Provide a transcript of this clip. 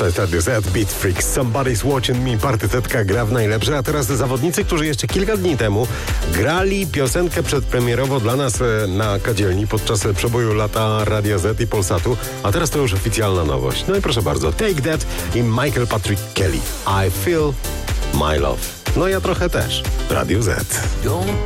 To jest Radio Z, Beat Freaks, Somebody's Watching Me, partytetka gra w najlepsze, a teraz zawodnicy, którzy jeszcze kilka dni temu grali piosenkę przedpremierowo dla nas na kadzielni podczas przeboju lata Radia Z i Polsatu, a teraz to już oficjalna nowość. No i proszę bardzo, Take That i Michael Patrick Kelly, I Feel My Love. No ja trochę też, Radio Z.